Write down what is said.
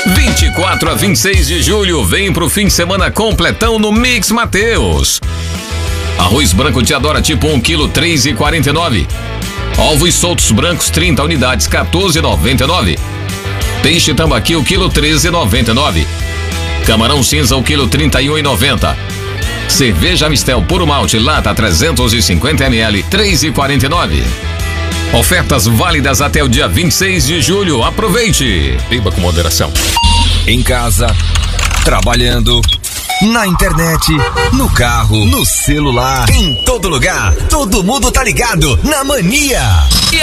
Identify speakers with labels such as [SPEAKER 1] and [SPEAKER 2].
[SPEAKER 1] 24 a 26 de julho, vem pro fim de semana completão no Mix Mateus. Arroz branco Teodora tipo 1 kg, 3,49. Ovos soltos brancos 30 unidades, 14,99. Peixe tambaqui o quilo, 13,99. Camarão cinza o quilo, 31,90. Cerveja Mistel puro malte lata 350 ml, 3,49. Ofertas válidas até o dia 26 de julho. Aproveite. Beba com moderação.
[SPEAKER 2] Em casa, trabalhando, na internet, no carro, no celular, em todo lugar. Todo mundo tá ligado na Mania.